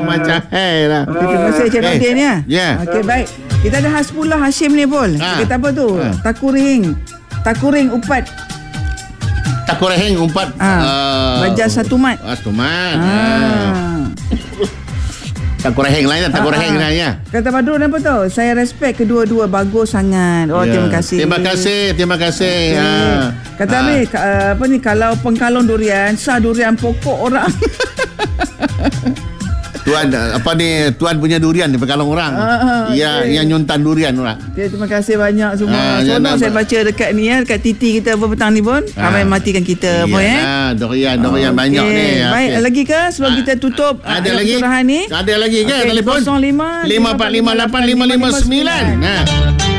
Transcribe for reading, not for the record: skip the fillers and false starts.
macam lah. Terima kasih Cik Nordin ya. Ya. Okey, baik. Kita ada Hasbullah Hashim ni pun. Dia kata apa tu? Takuring upat. Takureheng umpat. Bajar satu mat. Satu mat. Takureheng lah ya. Takureheng lah ya. Kata Badrun apa tu? Saya respect kedua-dua, bagus sangat. Terima kasih. Terima kasih. Kata ni apa ni, kalau pengkalon durian, sah durian pokok orang. Tuan punya durian di pekalong orang. Yang nyontan durian orang. Okay, terima kasih banyak semua. Sonok saya baca dekat ni dekat TT kita petang ni pun. Ramai matikan kita pun durian banyak ni. Baik, lagi ke sebelum kita tutup ada lagi? Ni? Ada lagi ke telefon? 05 5458559.